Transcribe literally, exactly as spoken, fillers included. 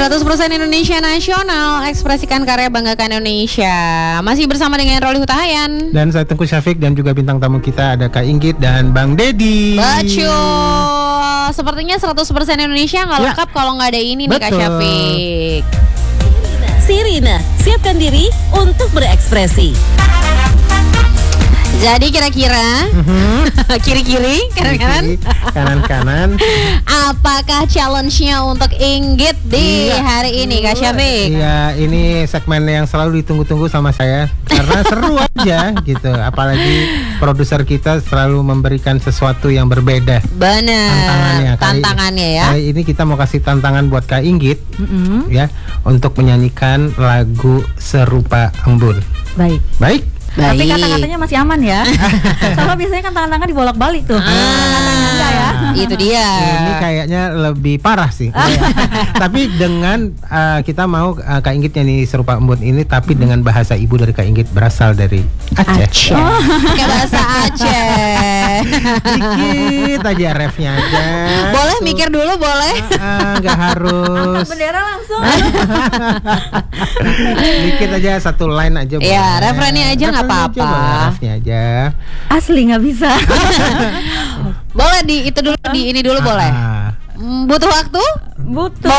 seratus persen Indonesia Nasional, ekspresikan karya, banggakan Indonesia. Masih bersama dengan Rolly Hutahayan dan saya Tengku Syafiq, dan juga bintang tamu kita ada Kak Inggit dan Bang Dedi. Betul. Sepertinya seratus persen Indonesia nggak Ya. lengkap kalau nggak ada ini nih Kak Betul. Syafiq. Sirina, siapkan diri untuk berekspresi. Jadi kira-kira kiri-kiri, kanan-kanan, kanan-kanan. apakah challenge-nya untuk Inggit di Iya. hari ini Kak Syafiq? Iya, ini segmen yang selalu ditunggu-tunggu sama saya karena seru aja gitu. Apalagi produser kita selalu memberikan sesuatu yang berbeda. Benar. Tantangannya, kali- Tantangannya ya. Kali ini kita mau kasih tantangan buat Kak Inggit, Mm-mm. ya, untuk menyanyikan lagu Serupa Embun. Baik. Baik? Tapi Baik. kata-katanya masih aman ya. Kalau biasanya kan tangan-tangan dibolak-balik tuh. Kata-katanya enggak ya. Itu dia. Ini kayaknya lebih parah sih. Tapi dengan uh, kita mau uh, Kak Inggit nyanyi Serupa Embun ini, tapi dengan bahasa ibu dari Kak Inggit berasal dari Aceh. Aceh. Pakai bahasa Aceh. Dikit aja refnya aja. Boleh mikir dulu boleh. Ah, nggak harus. Bendera langsung. Dikit aja, satu line aja. Iya, boleh. refrennya aja nggak Refrennya apa-apa. aja boleh, refnya aja. Asli nggak bisa. Boleh di itu dulu di ini dulu boleh. Ah. Mm, Butuh waktu? Butuh.